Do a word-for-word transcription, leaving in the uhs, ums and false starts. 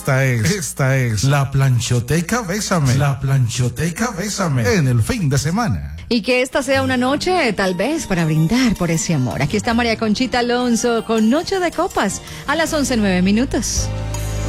Esta es, esta es la planchoteca Bésame, la planchoteca Bésame en el fin de semana. Y que esta sea una noche, tal vez, para brindar por ese amor. Aquí está María Conchita Alonso con Noche de Copas a las once nueve minutos.